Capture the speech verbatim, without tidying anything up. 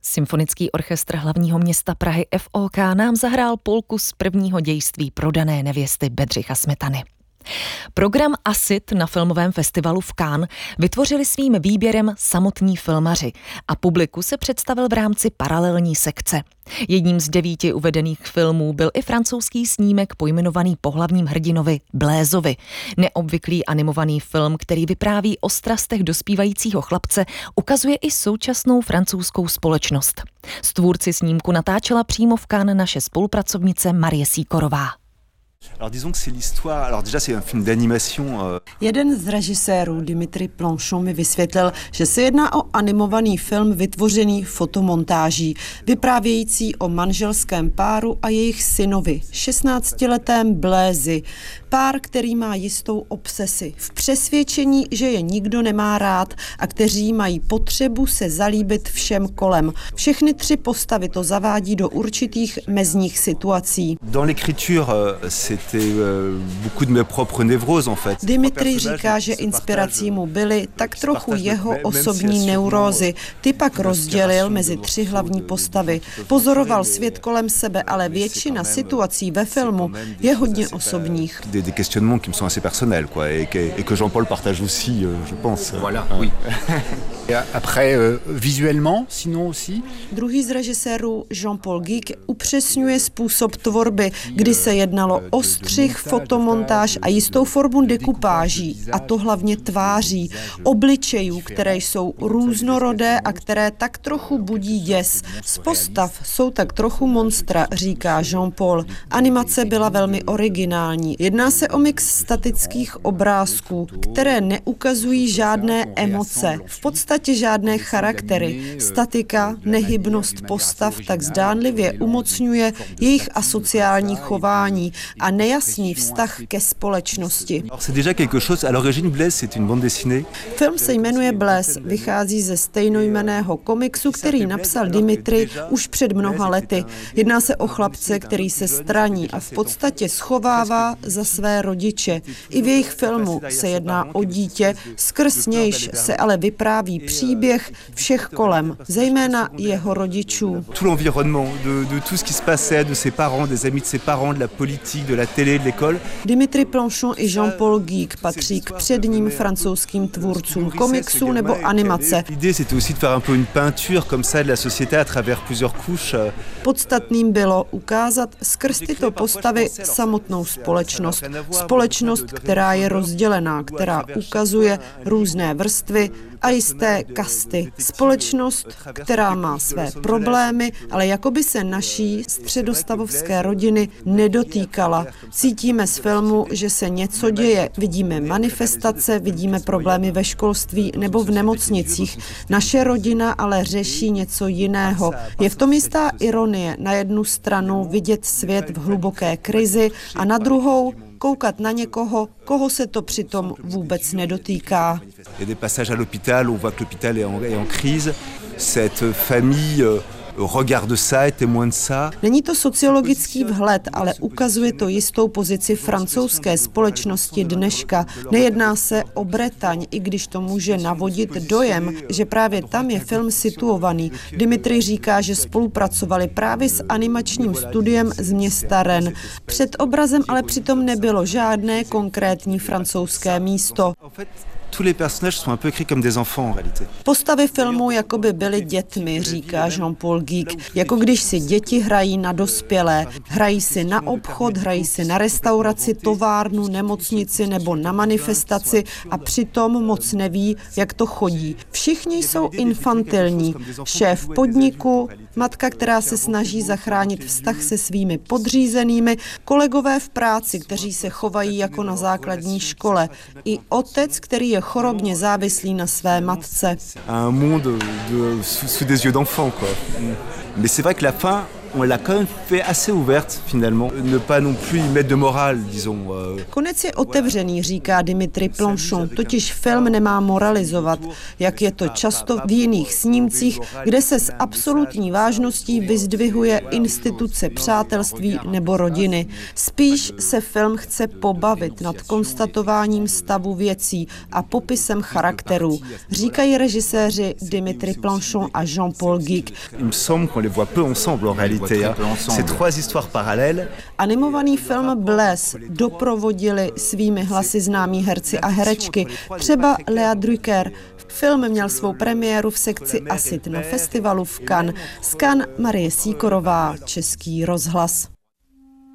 Symfonický orchestr hlavního města Prahy F O K nám zahrál polku z prvního dějství Prodané nevěsty Bedřicha Smetany. Program Asid na filmovém festivalu v Cannes vytvořili svým výběrem samotní filmaři a publiku se představil v rámci paralelní sekce. Jedním z devíti uvedených filmů byl i francouzský snímek pojmenovaný po hlavním hrdinovi Blaiseovi. Neobvyklý animovaný film, který vypráví o strastech dospívajícího chlapce, ukazuje i současnou francouzskou společnost. S tvůrci snímku natáčela přímo v Cannes naše spolupracovnice Marie Sýkorová. Alors disons que c'est l'histoire. Alors déjà c'est un film d'animation. Euh... Jeden z režisérů, Dimitri Planchon, mi vysvětlil, že se jedná o animovaný film vytvořený fotomontáží, vyprávějící o manželském páru a jejich synovi, šestnáctiletém Blaisi. Pár, který má jistou obsesi, v přesvědčení, že je nikdo nemá rád a kteří mají potřebu se zalíbit všem kolem. Všechny tři postavy to zavádí do určitých mezních situací. Dans l'écriture, c'était beaucoup de mes propres névroses en fait. Dimitri říká, že inspirací mu byly tak trochu jeho osobní neurózy. Ty pak rozdělil mezi tři hlavní postavy. Pozoroval svět kolem sebe, ale většina situací ve filmu je hodně osobních. Des questionnements qui me sont assez personnels, quoi, et que, et que Jean-Paul partage aussi, euh, je pense. Voilà, oui. Et après, euh, visuellement, sinon aussi. Druhý z režisérů, Jean-Paul Guic, upřesňuje způsob tvorby, kdy se jednalo o střih, fotomontáž a jistou formu dekupáží, a to hlavně tváří, obličejů, které jsou různorodé a které tak trochu budí děs. Z postav jsou tak trochu monstra, říká Jean-Paul. Animace byla velmi originální. Jedná se o mix statických obrázků, které neukazují žádné emoce, v podstatě žádné charaktery. Statika, nehybnost postav tak zdánlivě umocňuje jejich asociální chování a nejasný vztah ke společnosti. Film se jmenuje Blaise, vychází ze stejnojmenného komiksu, který napsal Dimitri už před mnoha lety. Jedná se o chlapce, který se straní a v podstatě schovává za své rodiče. I v jejich filmu se jedná o dítě, skrz nějž se ale vypráví příběh všech kolem, zejména jeho rodičů. Tout l'environnement, de, de tout ce qui se passait, de ses parents, des amis de ses parents, de la politique, de la télé, de l'école. Dimitri Planchon i Jean-Paul Guic patří k předním francouzským tvůrcům komiksů nebo animace. L'idée c'était aussi de faire un peu une peinture comme ça de la société à travers plusieurs couches. Podstatným bylo ukázat skrz tyto postavy samotnou společnost. Společnost, která je rozdělená, která ukazuje různé vrstvy a jisté kasty. Společnost, která má své problémy, ale jakoby se naší středostavovské rodiny nedotýkala. Cítíme z filmu, že se něco děje. Vidíme manifestace, vidíme problémy ve školství nebo v nemocnicích. Naše rodina ale řeší něco jiného. Je v tom jistá ironie. Na jednu stranu vidět svět v hluboké krizi a na druhou koukat na někoho, koho se to přitom vůbec nedotýká. Il y a des passages à l'hôpital, on voit que l'hôpital est en, est en crise. Cette famille regarde ça, est témoin de ça. Není to sociologický vhled, ale ukazuje to jistou pozici francouzské společnosti dneška. Nejedná se o Bretaň, i když to může navodit dojem, že právě tam je film situovaný. Dimitri říká, že spolupracovali právě s animačním studiem z města Rennes. Před obrazem ale přitom nebylo žádné konkrétní francouzské místo. Tous les personnages sont un peu écrits comme des enfants en réalité. Postavy filmu jakoby byly dětmi, říká Jean-Paul Guic, jako když si děti hrají na dospělé. Hrají si na obchod, hrají si na restauraci, továrnu, nemocnici nebo na manifestaci a přitom moc neví, jak to chodí. Všichni jsou infantilní. Šéf podniku, matka, která se snaží zachránit vztah se svými podřízenými, kolegové v práci, kteří se chovají jako na základní škole, i otec, který je chorobně závislý na své matce. Un monde de, sous, sous des yeux d'enfant, quoi. Mais c'est vrai que la fin On l'a quand même fait assez ouverte finalement, ne pas non plus y mettre de morale, disons. Konec je otevřený, říká Dimitri Planchon, totiž film nemá moralizovat, jak je to často v jiných snímcích, kde se s absolutní vážností vyzdvihuje instituce přátelství nebo rodiny. Spíš se film chce pobavit nad konstatováním stavu věcí a popisem charakterů, říkají režiséři Dimitri Planchon a Jean-Paul Guic. Il me semble qu'on les voit peu ensemble en réalité. Ces trois histoires parallèles. Animovaný film Blaise doprovodili svými hlasy známí herci a herečky, třeba Lea Drucker. Film měl svou premiéru v sekci Acid na festivalu v Cannes. Z Cannes Marie Síkorová, Český rozhlas.